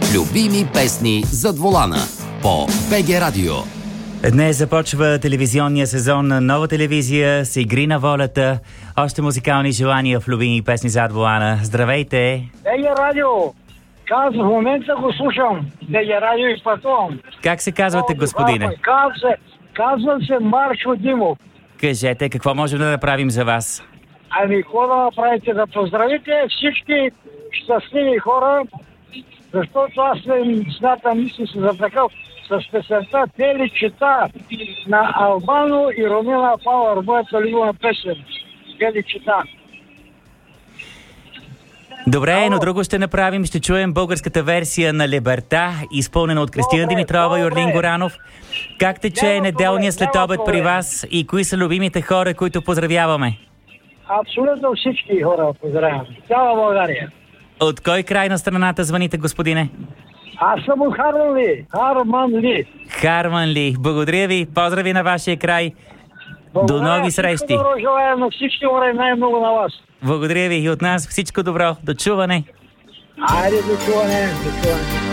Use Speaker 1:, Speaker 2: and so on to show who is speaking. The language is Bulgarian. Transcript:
Speaker 1: Любими песни зад волана по БГ Радио.
Speaker 2: Днес започва телевизионния сезон на Нова телевизия с Игри на волята. Още музикални желания в любими песни зад волана. Здравейте!
Speaker 3: БГ Радио! В момента го слушам. БГ Радио и пътувам.
Speaker 2: Как се казвате, господине?
Speaker 3: Казвам се Маршо Димов.
Speaker 2: Кажете, какво можем да направим за вас?
Speaker 3: Ами, какво да направите? Да поздравите всички щастливи хора, защото аз смятам, мисля се за такъв с песента "Тели чета" на Албано и Ромина Пауър, моята любима песен. "Тели чета".
Speaker 2: Добре, но друго ще направим. Ще чуем българската версия на "Либерта", изпълнена от Кристина Димитрова и Орлин Горанов. Как тече неделния следобед при вас и кои са любимите хора, които поздравяваме?
Speaker 3: Абсолютно всички хора поздравявам. Цяла България.
Speaker 2: От кой край на страната звъните, господине?
Speaker 3: Аз съм от Харман Ли.
Speaker 2: Харман Ли. Благодаря ви. Поздрави на вашия край. До нови срещи.
Speaker 3: Всичко добро желая на всички хора и най-много на вас.
Speaker 2: Благодаря ви и от нас всичко добро. До чуване.
Speaker 3: Айде, до чуване.